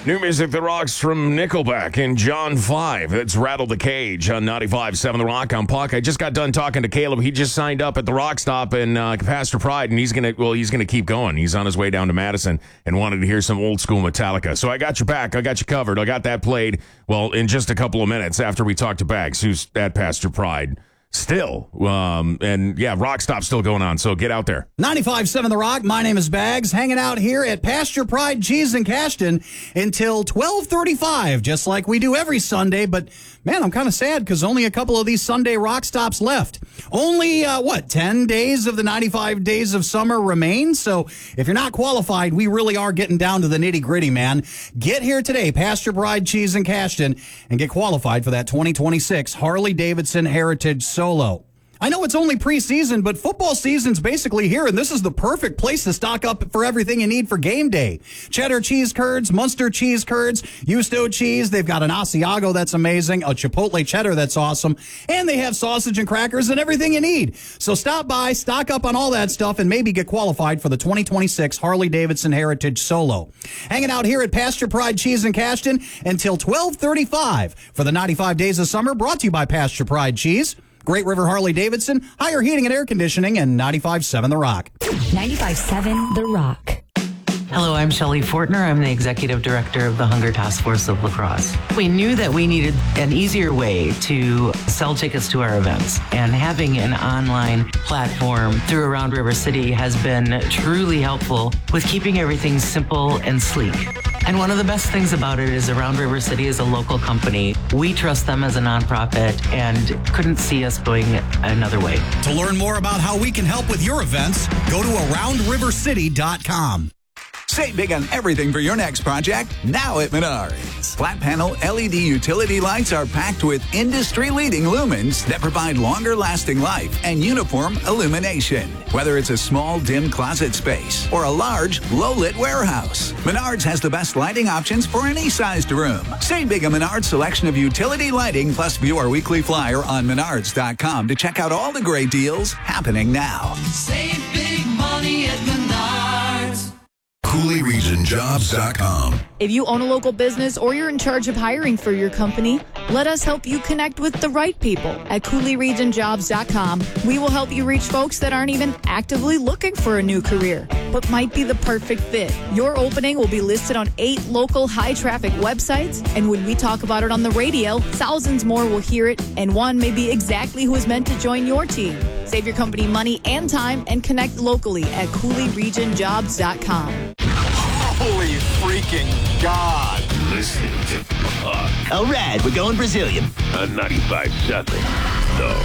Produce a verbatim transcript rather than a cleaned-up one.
New music that rocks from Nickelback and John five. It's Rattle the Cage on ninety-five point seven The Rock. I'm Puck. I just got done talking to Caleb. He just signed up at the Rock Stop in uh, Pastor Pride, and he's gonna well, he's gonna keep going. He's on his way down to Madison and wanted to hear some old school Metallica. So I got your back. I got you covered. I got that played well in just a couple of minutes after we talked to Bags, who's at Pastor Pride. Still, um, and yeah, Rock Stop's still going on, so get out there. ninety-five point seven The Rock, my name is Bags, hanging out here at Pasture Pride Cheese in Cashton until twelve thirty-five, just like we do every Sunday, but man, I'm kind of sad because only a couple of these Sunday Rock Stops left. Only, uh, what, ten days of the ninety-five days of summer remain, so if you're not qualified, we really are getting down to the nitty-gritty, man. Get here today, Pasture Pride Cheese in Cashton, and get qualified for that twenty twenty-six Harley-Davidson Heritage Solo. I know it's only preseason, but football season's basically here, and this is the perfect place to stock up for everything you need for game day. Cheddar cheese curds, Munster cheese curds, Yusto cheese. They've got an Asiago that's amazing, a Chipotle cheddar that's awesome, and they have sausage and crackers and everything you need. So stop by, stock up on all that stuff, and maybe get qualified for the twenty twenty-six Harley-Davidson Heritage Solo. Hanging out here at Pasture Pride Cheese in Cashton until twelve thirty-five for the ninety-five days of summer, brought to you by Pasture Pride Cheese, Great River Harley-Davidson, higher heating and air conditioning, and ninety-five point seven The Rock. ninety-five point seven The Rock. Hello, I'm Shelley Fortner. I'm the Executive Director of the Hunger Task Force of La Crosse. We knew that we needed an easier way to sell tickets to our events, and having an online platform through Around River City has been truly helpful with keeping everything simple and sleek. And one of the best things about it is Around River City is a local company. We trust them as a nonprofit and couldn't see us going another way. To learn more about how we can help with your events, go to around river city dot com. Save big on everything for your next project now at Menards. Flat panel L E D utility lights are packed with industry-leading lumens that provide longer lasting life and uniform illumination. Whether it's a small, dim closet space or a large, low-lit warehouse, Menards has the best lighting options for any sized room. Save big on Menards' selection of utility lighting, plus view our weekly flyer on menards dot com to check out all the great deals happening now. Save big money at Menards. Cooley Region Jobs dot com. If you own a local business or you're in charge of hiring for your company, let us help you connect with the right people at Cooley Region Jobs dot com. We will help you reach folks that aren't even actively looking for a new career, but might be the perfect fit. Your opening will be listed on eight local high-traffic websites, and when we talk about it on the radio, thousands more will hear it, and one may be exactly who is meant to join your team. Save your company money and time and connect locally at Cooley Region Jobs dot com. Holy freaking God. Listen to Puck. All right, we're going Brazilian. On ninety-five point seven, though.